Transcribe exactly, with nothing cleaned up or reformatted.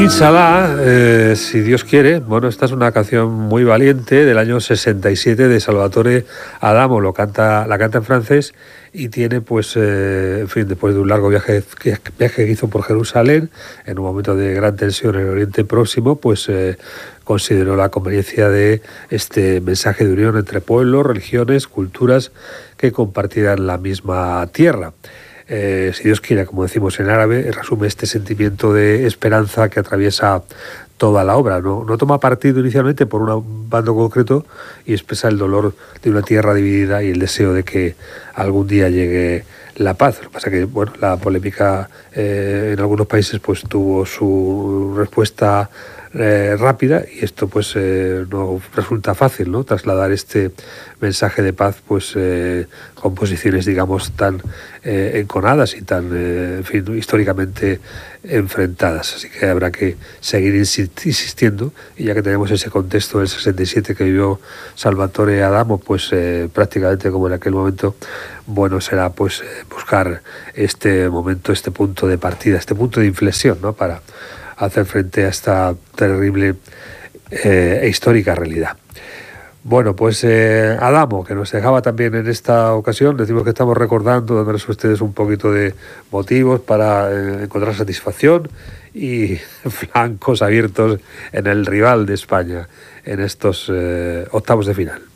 Inshallah, eh, si Dios quiere. Bueno, esta es una canción muy valiente del año sesenta y siete de Salvatore Adamo. Lo canta, la canta en francés y tiene, pues, eh, en fin, después de un largo viaje que, viaje que hizo por Jerusalén, en un momento de gran tensión en el Oriente Próximo, pues eh, consideró la conveniencia de este mensaje de unión entre pueblos, religiones, culturas que compartieran la misma tierra. Eh, si Dios quiere, como decimos en árabe, resume este sentimiento de esperanza que atraviesa toda la obra. No, no toma partido inicialmente por un bando concreto y expresa el dolor de una tierra dividida y el deseo de que algún día llegue la paz. Lo que pasa es que, bueno, la polémica eh, en algunos países pues tuvo su respuesta Eh, rápida, y esto pues eh, no resulta fácil, ¿no? Trasladar este mensaje de paz pues eh, con posiciones, digamos, tan eh, enconadas y tan eh, en fin, históricamente enfrentadas. Así que habrá que seguir insistiendo, y ya que tenemos ese contexto del sesenta y siete que vivió Salvatore Adamo, pues eh, prácticamente como en aquel momento, bueno será pues eh, buscar este momento, este punto de partida, este punto de inflexión, ¿no? Para hacer frente a esta terrible eh, e histórica realidad. Bueno, pues eh, Adamo, que nos dejaba también en esta ocasión, decimos que estamos recordando, dándoles a ustedes un poquito de motivos para eh, encontrar satisfacción y flancos abiertos en el rival de España en estos eh, octavos de final.